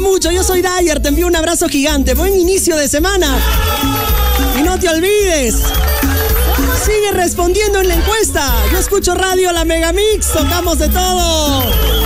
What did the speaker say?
mucho. Yo soy Dyer, te envío un abrazo gigante. Buen inicio de semana. Y no te olvides, sigue respondiendo en la encuesta. Yo escucho radio La Megamix, tocamos de todo.